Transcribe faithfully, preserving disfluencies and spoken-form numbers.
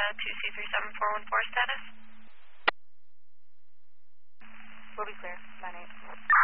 two C three seven four one four status. Will be clear, nine eight.